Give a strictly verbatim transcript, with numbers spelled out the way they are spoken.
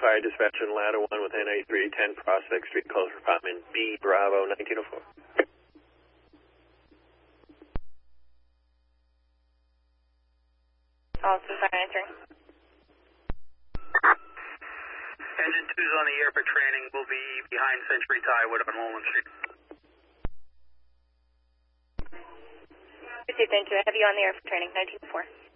Fire Dispatch in Ladder one with N eight three ten Prospect Street, calls for Department B, Bravo, nineteen oh four. Austin Fire answering. Engine two's on the air for training. Will be behind Century Tiewood on Walnut Street. Received, thank you. I have you on the air for training, nineteen oh four.